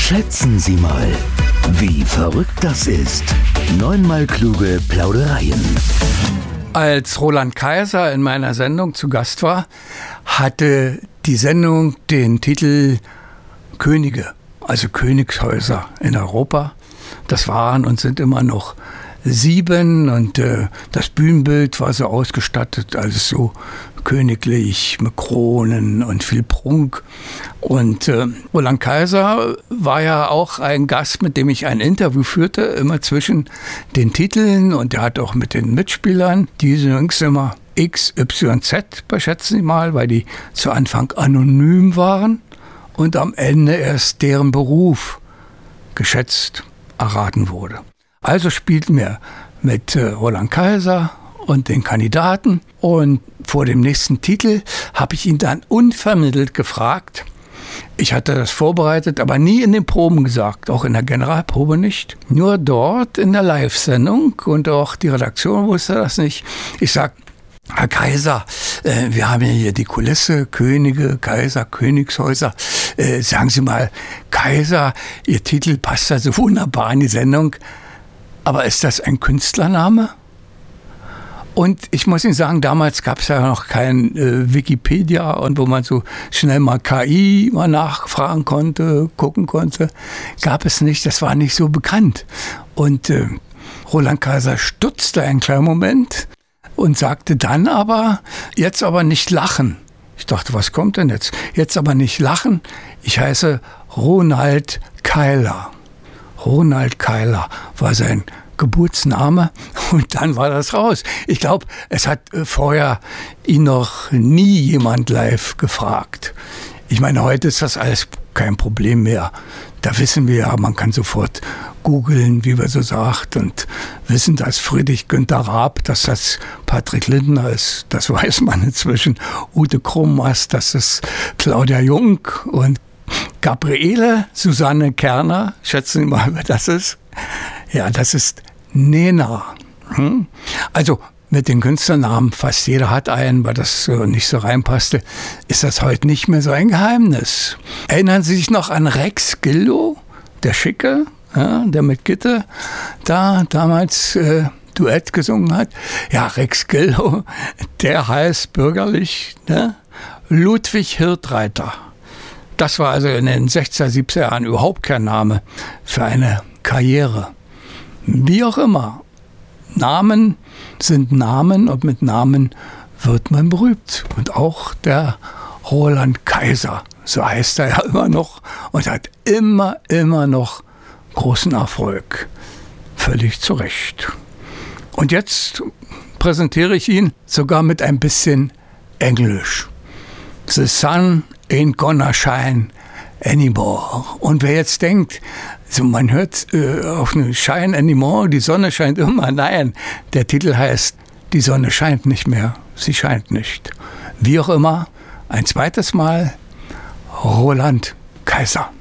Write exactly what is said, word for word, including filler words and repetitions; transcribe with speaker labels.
Speaker 1: Schätzen Sie mal, wie verrückt das ist. Neunmal kluge Plaudereien.
Speaker 2: Als Roland Kaiser in meiner Sendung zu Gast war, hatte die Sendung den Titel Könige, also Königshäuser in Europa. Das waren und sind immer noch sieben und äh, das Bühnenbild war so ausgestattet, alles so königlich mit Kronen und viel Prunk. Und äh, Roland Kaiser war ja auch ein Gast, mit dem ich ein Interview führte, immer zwischen den Titeln, und er hat auch mit den Mitspielern, die übrigens immer X, Y, Z, schätzen Sie mal, weil die zu Anfang anonym waren und am Ende erst deren Beruf geschätzt erraten wurde. Also spielten wir mit äh, Roland Kaiser und den Kandidaten, und vor dem nächsten Titel habe ich ihn dann unvermittelt gefragt. Ich hatte das vorbereitet, aber nie in den Proben gesagt, auch in der Generalprobe nicht. Nur dort in der Live-Sendung, und auch die Redaktion wusste das nicht. Ich sag: Herr Kaiser, äh, wir haben ja hier die Kulisse, Könige, Kaiser, Königshäuser. Äh, sagen Sie mal, Kaiser, Ihr Titel passt da so wunderbar in die Sendung. Aber ist das ein Künstlername? Und ich muss Ihnen sagen, damals gab es ja noch kein äh, Wikipedia, und wo man so schnell mal K I mal nachfragen konnte, gucken konnte, gab es nicht. Das war nicht so bekannt. Und äh, Roland Kaiser stutzte einen kleinen Moment und sagte dann aber: Jetzt aber nicht lachen. Ich dachte, was kommt denn jetzt? Jetzt aber nicht lachen. Ich heiße Ronald Keiler. Ronald Keiler war sein Geburtsname, und dann war das raus. Ich glaube, es hat vorher ihn noch nie jemand live gefragt. Ich meine, heute ist das alles kein Problem mehr. Da wissen wir ja, man kann sofort googeln, wie man so sagt, und wissen, dass Friedrich Günther Raab, dass das Patrick Lindner ist. Das weiß man inzwischen. Ute Krummast, das ist Claudia Jung, und Gabriele Susanne Kerner, schätzen Sie mal, wer das ist? Ja, das ist Nena. Hm? Also mit den Künstlernamen, fast jeder hat einen, weil das äh, nicht so reinpasste, ist das heute nicht mehr so ein Geheimnis. Erinnern Sie sich noch an Rex Gildo, der Schicke, ja, der mit Gitte da damals äh, Duett gesungen hat? Ja, Rex Gildo, der heißt bürgerlich, ne? Ludwig Hirtreiter. Das war also in den sechziger, siebziger Jahren überhaupt kein Name für eine Karriere. Wie auch immer, Namen sind Namen, und mit Namen wird man berühmt. Und auch der Roland Kaiser, so heißt er ja immer noch, und hat immer, immer noch großen Erfolg. Völlig zu Recht. Und jetzt präsentiere ich ihn sogar mit ein bisschen Englisch. The sun ain't gonna shine anymore. Und wer jetzt denkt, also man hört äh, auf eine Shine anymore, die Sonne scheint immer. Nein, der Titel heißt: Die Sonne scheint nicht mehr, sie scheint nicht. Wie auch immer, ein zweites Mal Roland Kaiser.